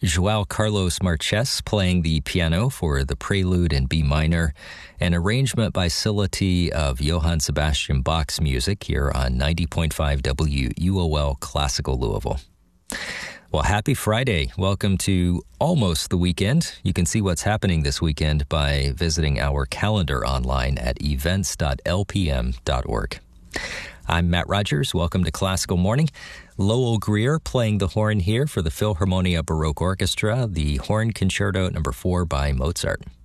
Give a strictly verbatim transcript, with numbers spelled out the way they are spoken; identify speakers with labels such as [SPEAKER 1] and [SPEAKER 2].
[SPEAKER 1] João Carlos Marques playing the piano for the Prelude in B minor, an arrangement by Silati of Johann Sebastian Bach's music here on ninety point five W U O L Classical Louisville. Well, happy Friday. Welcome to almost the weekend. You can see what's happening this weekend by visiting our calendar online at events dot l p m dot org. I'm Matt Rogers. Welcome to Classical Morning. Lowell Greer playing the horn here for the Philharmonia Baroque Orchestra, the Horn Concerto number four by Mozart.